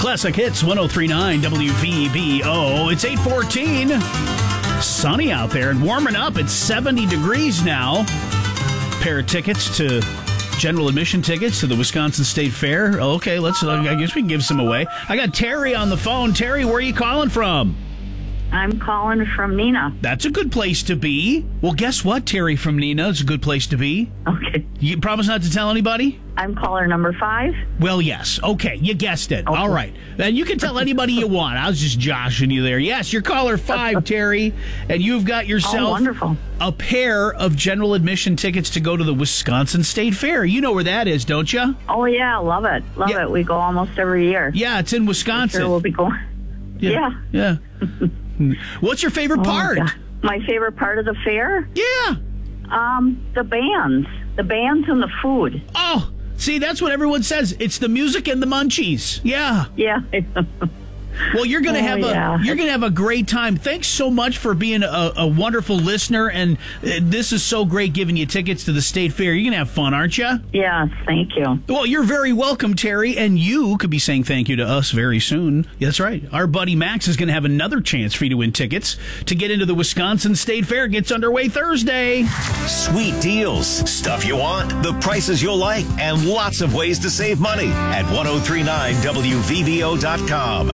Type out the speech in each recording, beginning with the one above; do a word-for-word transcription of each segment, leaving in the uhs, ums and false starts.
Classic Hits one oh three point nine W V B O. It's eight fourteen. Sunny out there and warming up. It's seventy degrees now. Pair of tickets to general admission tickets to the Wisconsin State Fair. Okay, let's. Uh, I guess we can give some away. I got Terry on the phone. Terry, where are you calling from? I'm calling from Nina. That's a good place to be. Well, guess what, Terry from Nina? It's a good place to be. Okay. You promise not to tell anybody? I'm caller number five. Well, yes. Okay, you guessed it. Okay. All right. Then you can tell anybody you want. I was just joshing you there. Yes, you're caller five, Terry, and you've got yourself oh, wonderful. a pair of general admission tickets to go to the Wisconsin State Fair. You know where that is, don't you? Oh, yeah. Love it. Love yeah. it. We go almost every year. Yeah, it's in Wisconsin. Sure we'll be going. Yeah. Yeah. yeah. What's your favorite oh, part? God. My favorite part of the fair? Yeah. Um, the bands. The bands and the food. Oh, see, that's what everyone says. It's the music and the munchies. Yeah. Yeah. Well, you're gonna oh, have a yeah. you're gonna have a great time. Thanks so much for being a, a wonderful listener, and uh, this is so great giving you tickets to the State Fair. You're gonna have fun, aren't you? Yes, thank you. Well, you're very welcome, Terry, and you could be saying thank you to us very soon. That's right. Our buddy Max is gonna have another chance for you to win tickets to get into the Wisconsin State Fair. It gets underway Thursday. Sweet deals, stuff you want, the prices you'll like, and lots of ways to save money at ten thirty-nine W V B O dot com.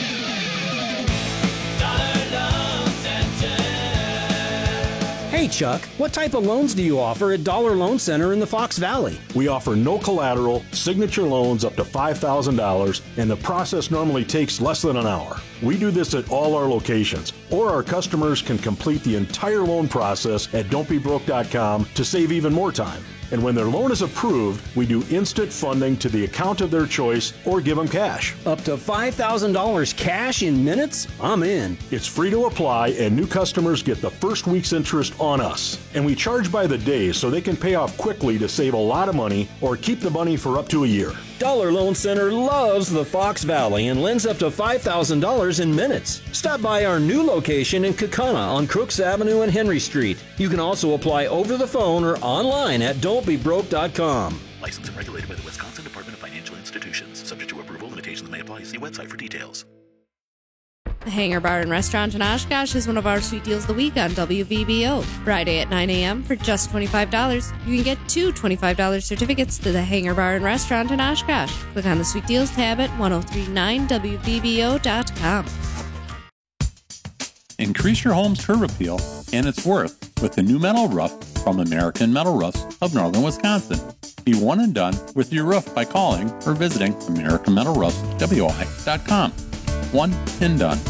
Hey, Chuck, what type of loans do you offer at Dollar Loan Center in the Fox Valley? We offer no collateral, signature loans up to five thousand dollars, and the process normally takes less than an hour. We do this at all our locations, or our customers can complete the entire loan process at don't be broke dot com to save even more time. And when their loan is approved, we do instant funding to the account of their choice or give them cash. Up to five thousand dollars cash in minutes? I'm in. It's free to apply, and new customers get the first week's interest on us. And we charge by the day so they can pay off quickly to save a lot of money or keep the money for up to a year. Dollar Loan Center loves the Fox Valley and lends up to five thousand dollars in minutes. Stop by our new location in Kaukauna on Crooks Avenue and Henry Street. You can also apply over the phone or online at don't be broke dot com. Licensed and regulated by the Wisconsin Department of Financial Institutions. Subject to approval, limitations may apply. See website for details. The Hangar Bar and Restaurant in Oshkosh is one of our sweet deals of the week on W V B O. Friday at nine a.m. for just twenty-five dollars, you can get two twenty-five dollars certificates to the Hangar Bar and Restaurant in Oshkosh. Click on the Sweet Deals tab at ten thirty-nine W V B O dot com. Increase your home's curb appeal and its worth with the new metal roof from American Metal Roofs of Northern Wisconsin. Be one and done with your roof by calling or visiting American Metal Roofs W I dot com. One and done.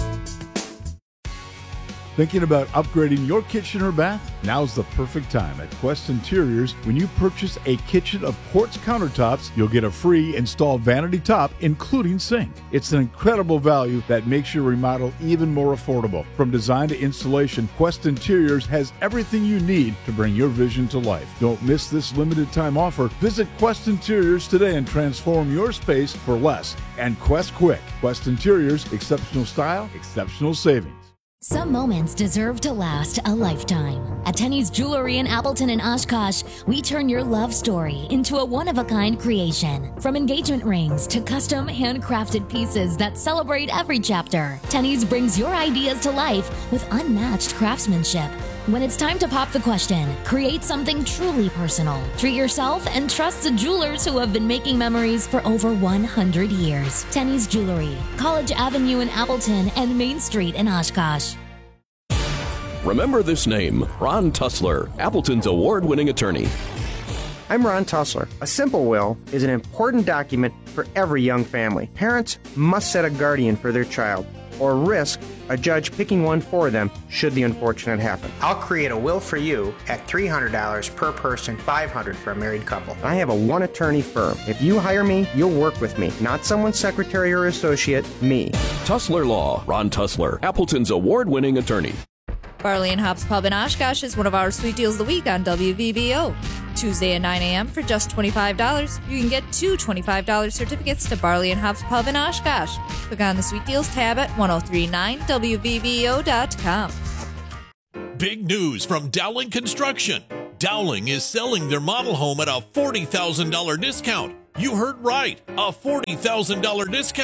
Thinking about upgrading your kitchen or bath? Now's the perfect time at Quest Interiors. When you purchase a kitchen of quartz countertops, you'll get a free installed vanity top, including sink. It's an incredible value that makes your remodel even more affordable. From design to installation, Quest Interiors has everything you need to bring your vision to life. Don't miss this limited time offer. Visit Quest Interiors today and transform your space for less. And Quest Quick. Quest Interiors, exceptional style, exceptional savings. Some moments deserve to last a lifetime. At Tenny's Jewelry in Appleton and Oshkosh, we turn your love story into a one-of-a-kind creation. From engagement rings to custom handcrafted pieces that celebrate every chapter, Tenny's brings your ideas to life with unmatched craftsmanship. When it's time to pop the question, create something truly personal. Treat yourself and trust the jewelers who have been making memories for over one hundred years. Tenny's Jewelry, College Avenue in Appleton and Main Street in Oshkosh. Remember this name, Ron Tussler, Appleton's award-winning attorney. I'm Ron Tussler. A simple will is an important document for every young family. Parents must set a guardian for their child or risk a judge picking one for them should the unfortunate happen. I'll create a will for you at three hundred dollars per person, five hundred dollars for a married couple. I have a one-attorney firm. If you hire me, you'll work with me, not someone's secretary or associate, me. Tussler Law, Ron Tussler, Appleton's award-winning attorney. Barley and Hops Pub in Oshkosh is one of our sweet deals of the week on W V B O. Tuesday at nine a.m. for just twenty-five dollars, you can get two twenty-five dollars certificates to Barley and Hops Pub in Oshkosh. Click on the Sweet Deals tab at ten thirty-nine W V B O dot com. Big news from Dowling Construction. Dowling is selling their model home at a forty thousand dollars discount. You heard right, a forty thousand dollars discount.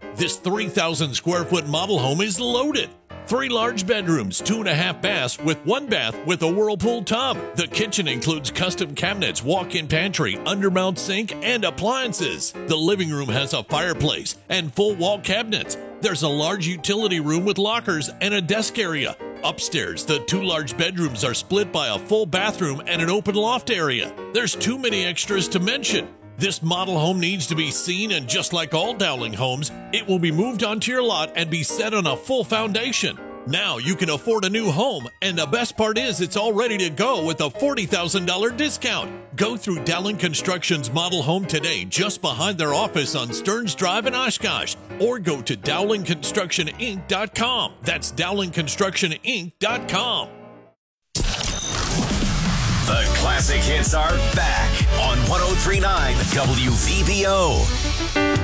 This three thousand square foot model home is loaded. Three large bedrooms, two and a half baths with one bath with a Whirlpool tub. The kitchen includes custom cabinets, walk-in pantry, undermount sink, and appliances. The living room has a fireplace and full wall cabinets. There's a large utility room with lockers and a desk area. Upstairs, the two large bedrooms are split by a full bathroom and an open loft area. There's too many extras to mention. This model home needs to be seen, and just like all Dowling homes, it will be moved onto your lot and be set on a full foundation. Now you can afford a new home, and the best part is it's all ready to go with a forty thousand dollars discount. Go through Dowling Construction's model home today just behind their office on Stearns Drive in Oshkosh, or go to Dowling Construction Inc dot com. That's Dowling Construction Inc dot com. The classic hits are back on one oh three point nine W V B O.